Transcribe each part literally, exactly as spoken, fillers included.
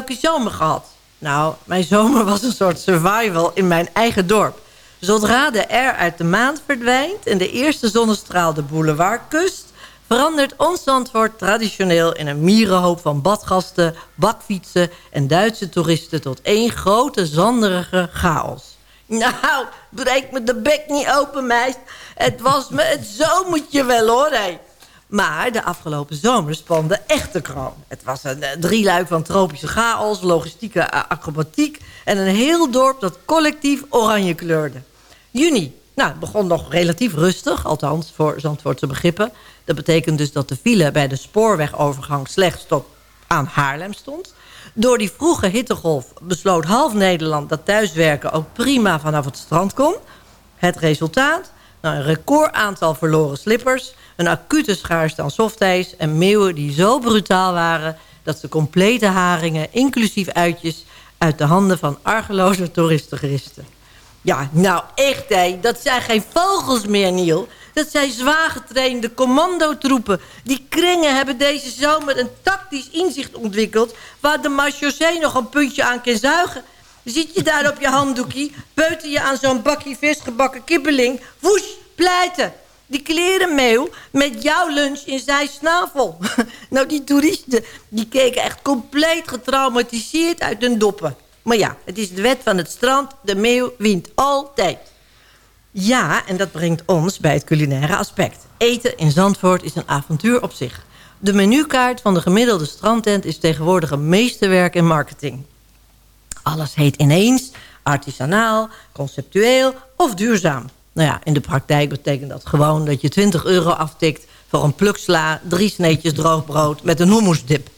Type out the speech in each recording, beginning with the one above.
leuke zomer gehad? Nou, mijn zomer was een soort survival in mijn eigen dorp. Zodra de air uit de maan verdwijnt en de eerste zonnestraal de boulevard kust, verandert ons Zandvoort traditioneel in een mierenhoop van badgasten, bakfietsen en Duitse toeristen tot één grote zanderige chaos. Nou, breek me de bek niet open, meis. Het was me het zomertje wel, hoor, hé. Maar de afgelopen zomer spande echt de kroon. Het was een uh, drieluik van tropische chaos, logistieke uh, acrobatiek en een heel dorp dat collectief oranje kleurde. Juni, nou, het begon nog relatief rustig, althans voor Zandvoortse begrippen. Dat betekent dus dat de file bij de spoorwegovergang slechts tot aan Haarlem stond. Door die vroege hittegolf besloot half Nederland dat thuiswerken ook prima vanaf het strand kon. Het resultaat? Nou, een record aantal verloren slippers, een acute schaarste aan softijs en meeuwen die zo brutaal waren dat ze complete haringen, inclusief uitjes, uit de handen van argeloze toeristen gristen. Ja, nou echt, hé, dat zijn geen vogels meer, Niel. Dat zijn zwaar getrainde commandotroepen. Die kringen hebben deze zomer een tactisch inzicht ontwikkeld waar de marechaussee nog een puntje aan kan zuigen. Zit je daar op je handdoekie, peuter je aan zo'n bakje versgebakken kibbeling, woes, pleiten. Die klerenmeeuw met jouw lunch in zijn snavel. Nou, die toeristen die keken echt compleet getraumatiseerd uit hun doppen. Maar ja, het is de wet van het strand. De meeuw wint altijd. Ja, en dat brengt ons bij het culinaire aspect. Eten in Zandvoort is een avontuur op zich. De menukaart van de gemiddelde strandtent is tegenwoordig een meesterwerk in marketing. Alles heet ineens artisanaal, conceptueel of duurzaam. Nou ja, in de praktijk betekent dat gewoon dat je twintig euro aftikt voor een pluk sla, drie sneetjes droog brood met een hummusdip.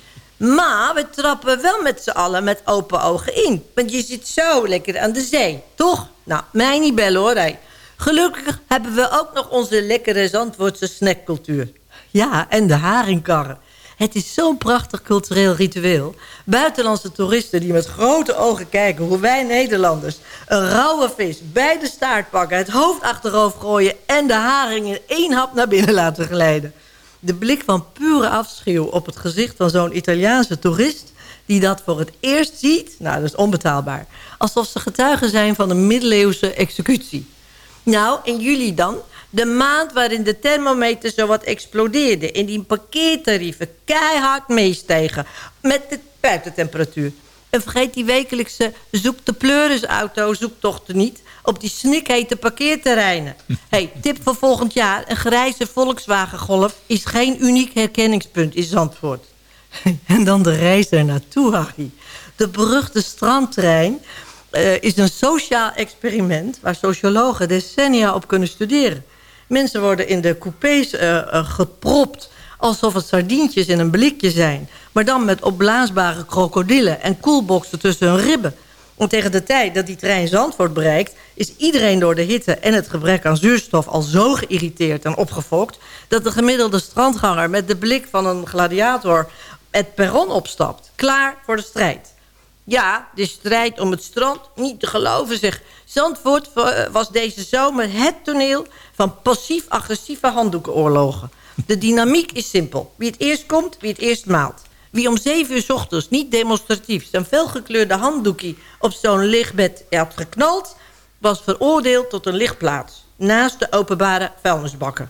Maar we trappen wel met z'n allen met open ogen in. Want je zit zo lekker aan de zee, toch? Nou, mij niet bellen, hoor. Hey. Gelukkig hebben we ook nog onze lekkere Zandvoortse snackcultuur. Ja, en de haringkarren. Het is zo'n prachtig cultureel ritueel. Buitenlandse toeristen die met grote ogen kijken hoe wij Nederlanders een rauwe vis bij de staart pakken, het hoofd achterover gooien en de haring in één hap naar binnen laten glijden. De blik van pure afschuw op het gezicht van zo'n Italiaanse toerist die dat voor het eerst ziet, nou, dat is onbetaalbaar. Alsof ze getuigen zijn van een middeleeuwse executie. Nou, in juli dan, de maand waarin de thermometer zowat explodeerde en die parkeertarieven keihard meestegen met de buitentemperatuur. En vergeet die wekelijkse zoek de pleurisauto zoektochten niet op die snikhete parkeerterreinen. Hey, tip voor volgend jaar, een grijze Volkswagen Golf is geen uniek herkenningspunt in Zandvoort. En dan de reis er naartoe, Harry. De beruchte strandtrein uh, is een sociaal experiment waar sociologen decennia op kunnen studeren. Mensen worden in de coupés uh, uh, gepropt alsof het sardientjes in een blikje zijn, maar dan met opblaasbare krokodillen en koelboxen tussen hun ribben. En tegen de tijd dat die trein Zandvoort bereikt, is iedereen door de hitte en het gebrek aan zuurstof al zo geïrriteerd en opgefokt dat de gemiddelde strandganger met de blik van een gladiator het perron opstapt. Klaar voor de strijd. Ja, de strijd om het strand, niet te geloven zeg. Zandvoort was deze zomer het toneel van passief-agressieve handdoekenoorlogen. De dynamiek is simpel. Wie het eerst komt, wie het eerst maalt. Wie om zeven uur 's ochtends niet demonstratief zijn felgekleurde handdoekie op zo'n lichtbed had geknald, was veroordeeld tot een lichtplaats naast de openbare vuilnisbakken.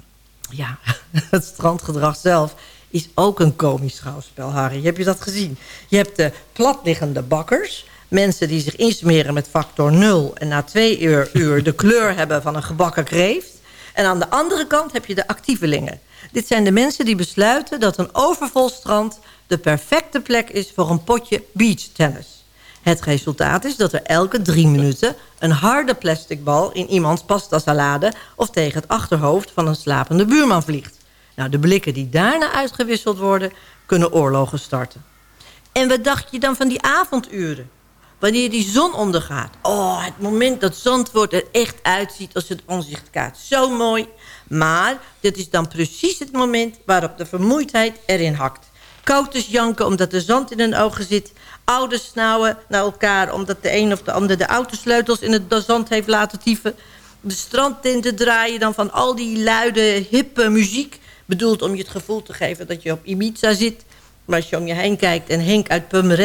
Ja, het strandgedrag zelf is ook een komisch schouwspel, Harry. Heb je dat gezien? Je hebt de platliggende bakkers, mensen die zich insmeren met factor nul en na twee uur, uur de kleur hebben van een gebakken kreeft. En aan de andere kant heb je de actievelingen. Dit zijn de mensen die besluiten dat een overvol strand de perfecte plek is voor een potje beachtennis. Het resultaat is dat er elke drie minuten een harde plastic bal in iemands pastasalade of tegen het achterhoofd van een slapende buurman vliegt. Nou, de blikken die daarna uitgewisseld worden, kunnen oorlogen starten. En wat dacht je dan van die avonduren? Wanneer die zon ondergaat. Oh, het moment dat Zandvoort er echt uitziet als het aanzichtkaart. Zo mooi. Maar dit is dan precies het moment waarop de vermoeidheid erin hakt. Kouters janken omdat er zand in hun ogen zit. Ouders snauwen naar elkaar omdat de een of de ander de autosleutels in het zand heeft laten tieven. De strandtinten draaien dan van al die luide, hippe muziek. Bedoeld om je het gevoel te geven dat je op Ibiza zit. Maar als je om je heen kijkt en Henk uit Purmerend